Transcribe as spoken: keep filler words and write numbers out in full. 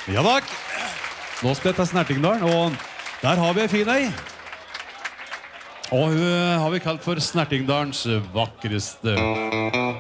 Ja takk. Nå skal jeg ta Snertingdalen, og der har vi en fin ei. Og hun har vi kalt for Snertingdalens vakreste.